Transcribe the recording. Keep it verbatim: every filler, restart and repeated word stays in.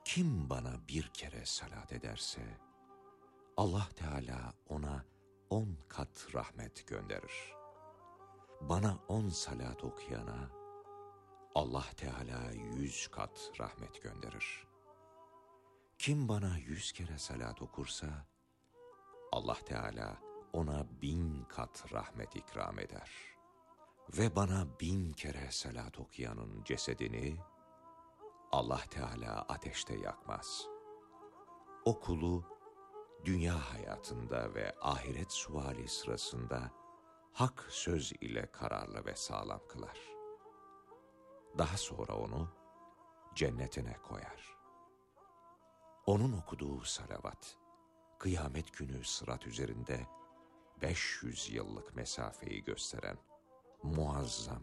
Kim bana bir kere salat ederse, Allah Teala ona on kat rahmet gönderir. Bana on salat okuyana, Allah Teala yüz kat rahmet gönderir. Kim bana yüz kere salat okursa, Allah Teala ona bin kat rahmet ikram eder. Ve bana bin kere salat okuyanın cesedini, Allah Teala ateşte yakmaz. O kulu, dünya hayatında ve ahiret suali sırasında hak söz ile kararlı ve sağlam kılar. Daha sonra onu cennetine koyar. Onun okuduğu salavat, kıyamet günü sırat üzerinde beş yüz yıllık mesafeyi gösteren muazzam